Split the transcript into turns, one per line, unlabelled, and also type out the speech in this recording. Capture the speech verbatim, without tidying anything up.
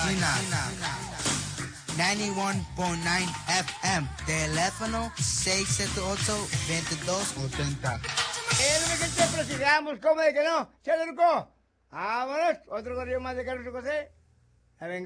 Latina. noventa y uno punto nueve F M. Teléfono seis siete ocho, veintidós ochenta.
Es lo que siempre sigamos, ¿cómo de que no? ¡Chale, Ruco! ¡Vámonos! Otro corrido más de Carlos José. A venga.